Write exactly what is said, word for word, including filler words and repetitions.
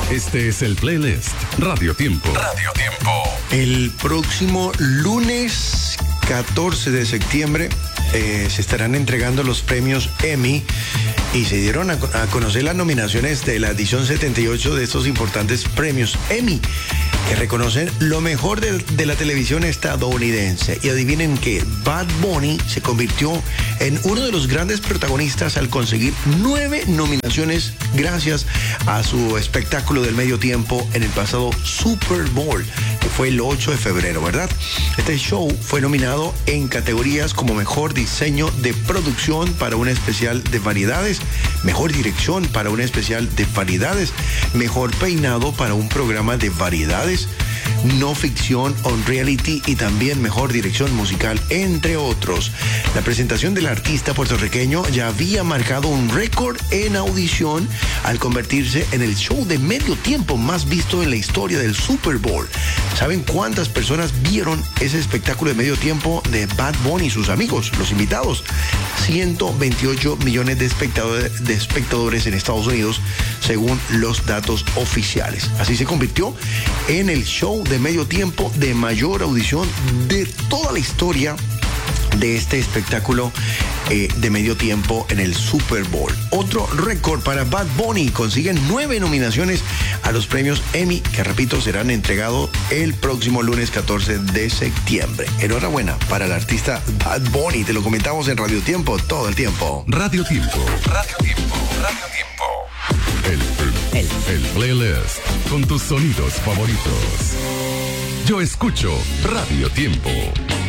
Este es el playlist Radio Tiempo. Radio Tiempo. El próximo lunes catorce de septiembre eh, se estarán entregando los premios Emmy y se dieron a, a conocer las nominaciones de la edición setenta y ocho de estos importantes premios Emmy, que reconocen lo mejor de, de la televisión estadounidense. Y adivinen que Bad Bunny se convirtió en uno de los grandes protagonistas al conseguir nueve nominaciones gracias a su espectáculo del medio tiempo en el pasado Super Bowl, que fue el ocho de febrero, ¿verdad? Este show fue nominado en categorías como mejor diseño de producción para un especial de variedades, mejor dirección para un especial de variedades, mejor peinado para un programa de variedades, no ficción on reality y también mejor dirección musical, entre otros. La presentación del artista puertorriqueño ya había marcado un récord en audición al convertirse en el show de medio tiempo más visto en la historia del Super Bowl. ¿Saben cuántas personas vieron ese espectáculo de medio tiempo de Bad Bunny y sus amigos, los invitados? ciento veintiocho millones de espectadores, de espectadores en Estados Unidos, según los datos oficiales. Así se convirtió en el show de medio tiempo de mayor audición de toda la historia de este espectáculo eh, de medio tiempo en el Super Bowl. Otro récord para Bad Bunny: consiguen nueve nominaciones a los premios Emmy, que repito, serán entregados el próximo lunes catorce de septiembre. Enhorabuena para el artista Bad Bunny, te lo comentamos en Radio Tiempo todo el tiempo. Radio Tiempo. Radio Tiempo. Radio Tiempo. El, el, el, el playlist con tus sonidos favoritos. Yo escucho Radio Tiempo.